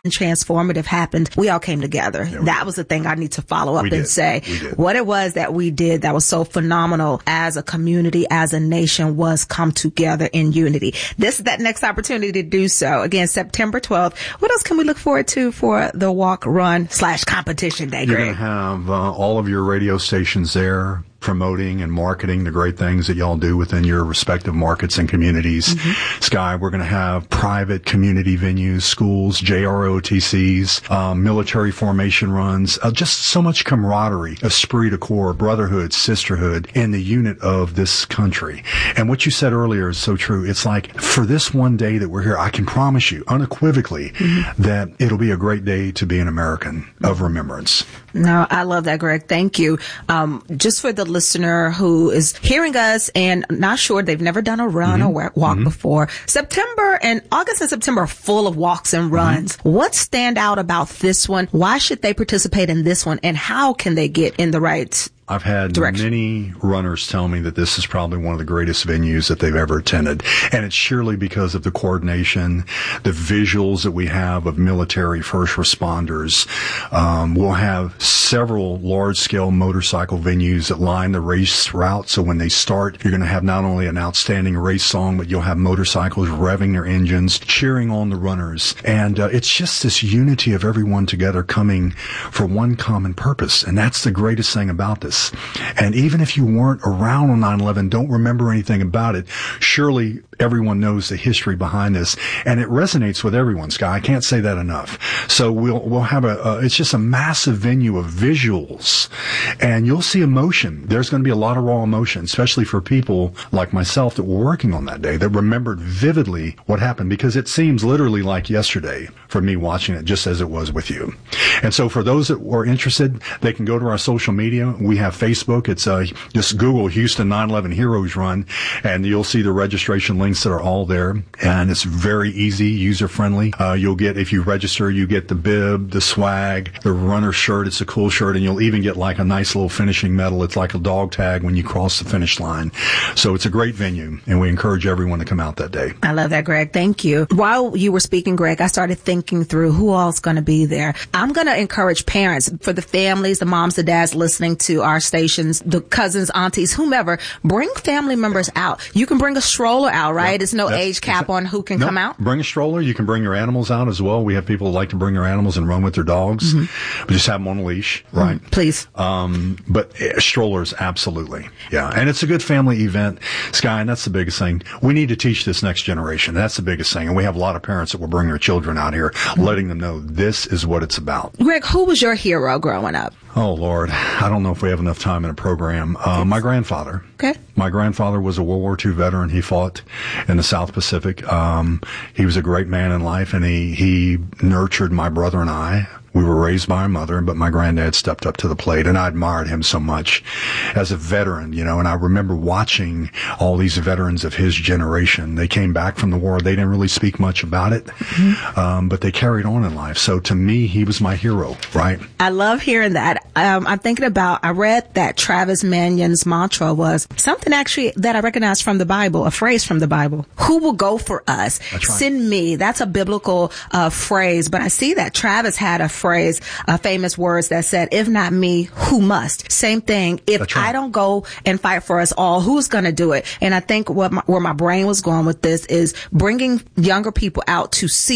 transformative happened, we all came together. Yeah, that was the thing I need to follow up and say. What it was that we did that was so phenomenal as a community, as a nation, was come together in unity. This is that next opportunity to do so. Again, September 12th. What else can we look forward to for the walk, run / competition day, Greg? You're going to have all of your radio stations there promoting and marketing the great things that y'all do within your respective markets and communities. Sky, we're going to have private community venues, schools, JROTCs, military formation runs, just so much camaraderie, esprit de corps, brotherhood, sisterhood in the unit of this country. And what you said earlier is so true. It's like, for this one day that we're here, I can promise you unequivocally that it'll be a great day to be an American of remembrance. No, I love that, Greg. Thank you. Just for the listener who is hearing us and not sure, they've never done a run or walk before. August and September are full of walks and runs. What stand out about this one? Why should they participate in this one? And how can they get in the right I've had many runners tell me that this is probably one of the greatest venues that they've ever attended. And it's surely because of the coordination, the visuals that we have of military first responders. We'll have several large-scale motorcycle venues that line the race route. So when they start, you're going to have not only an outstanding race song, but you'll have motorcycles revving their engines, cheering on the runners. And it's just this unity of everyone together coming for one common purpose. And that's the greatest thing about this. And even if you weren't around on 9/11, don't remember anything about it, surely everyone knows the history behind this, and it resonates with everyone, Sky. I can't say that enough. So we'll have it's just a massive venue of visuals, and you'll see emotion. There's going to be a lot of raw emotion, especially for people like myself that were working on that day, that remembered vividly what happened, because it seems literally like yesterday for me watching it, just as it was with you. And so for those that were interested, they can go to our social media. We have Facebook. It's just Google Houston 9/11 Heroes Run, and you'll see the registration links that are all there. And it's very easy, user-friendly. You'll get, if you register, you get the bib, the swag, the runner shirt. It's a cool shirt, and you'll even get like a nice little finishing medal. It's like a dog tag when you cross the finish line. So it's a great venue, and we encourage everyone to come out that day. I love that, Greg. Thank you. While you were speaking, Greg, I started thinking through who all's going to be there. I'm going to encourage parents, for the families, the moms, the dads listening to our stations, the cousins, aunties, whomever, bring family members out. You can bring a stroller out, right? There's no age cap on who can come out. Bring a stroller. You can bring your animals out as well. We have people who like to bring their animals and run with their dogs, but just have them on a leash, right? Please. But strollers, absolutely. Yeah. And it's a good family event, Sky, and that's the biggest thing. We need to teach this next generation. That's the biggest thing. And we have a lot of parents that will bring their children out here, letting them know this is what it's about. Greg, who was your hero growing up? Oh, Lord. I don't know if we have enough time in a program. My grandfather. Okay. My grandfather was a World War II veteran. He fought in the South Pacific. He was a great man in life, and he nurtured my brother and I. We were raised by our mother, but my granddad stepped up to the plate, and I admired him so much as a veteran, and I remember watching all these veterans of his generation. They came back from the war. They didn't really speak much about it, but they carried on in life. So to me, he was my hero, right? I love hearing that. I'm thinking about, I read that Travis Mannion's mantra was something actually that I recognized from the Bible, a phrase from the Bible. Who will go for us? That's right. Send me. That's a biblical phrase, but I see that Travis had a phrase, famous words that said, if not me, who must? Same thing. If That's right. I don't go and fight for us all, who's going to do it? And I think where my brain was going with this is bringing younger people out to see